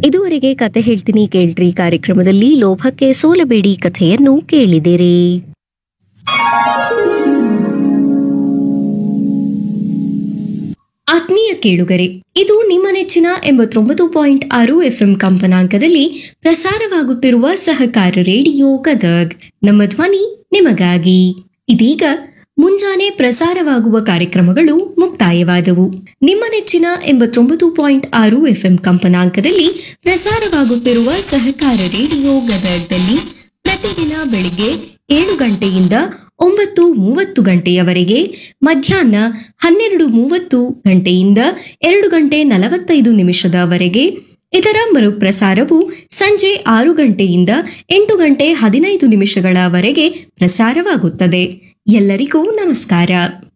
ಇದುವರೆಗೆ ಕತೆ ಹೇಳ್ತೀನಿ ಕೇಳ್ರಿ ಕಾರ್ಯಕ್ರಮದಲ್ಲಿ ಲೋಭಕ್ಕೆ ಸೋಲಬೇಡಿ ಕಥೆಯನ್ನು ಕೇಳಿದಿರಿ. ಆತ್ಮೀಯ ಕೇಳುಗರೆ, ಇದು ನಿಮ್ಮ ನೆಚ್ಚಿನ 89.6 FM ಕಂಪನಾಂಕದಲ್ಲಿ ಪ್ರಸಾರವಾಗುತ್ತಿರುವ ಸಹಕಾರ ರೇಡಿಯೋ ಗದಗ್. ನಮ್ಮ ಧ್ವನಿ ನಿಮಗಾಗಿ. ಇದೀಗ ಮುಂಜಾನೆ ಪ್ರಸಾರವಾಗುವ ಕಾರ್ಯಕ್ರಮಗಳು ಮುಕ್ತಾಯವಾದವು. ನಿಮ್ಮ ನೆಚ್ಚಿನ 89.6 FM ಕಂಪನಾಂಕದಲ್ಲಿ ಪ್ರಸಾರವಾಗುತ್ತಿರುವ ಸಹಕಾರ ರೇಡಿಯೋ ಗದಗದಲ್ಲಿ ಪ್ರತಿದಿನ ಬೆಳಿಗ್ಗೆ 7 ಗಂಟೆಯಿಂದ 9:30 ಗಂಟೆಯವರೆಗೆ, ಮಧ್ಯಾಹ್ನ 12:30 ಗಂಟೆಯಿಂದ 2 ಗಂಟೆ 45 ನಿಮಿಷದವರೆಗೆ, ಇದರ ಮರುಪ್ರಸಾರವು ಸಂಜೆ 6 ಗಂಟೆಯಿಂದ 8 ಗಂಟೆ 15 ನಿಮಿಷಗಳವರೆಗೆ ಪ್ರಸಾರವಾಗುತ್ತದೆ. ಎಲ್ಲರಿಗೂ ನಮಸ್ಕಾರ.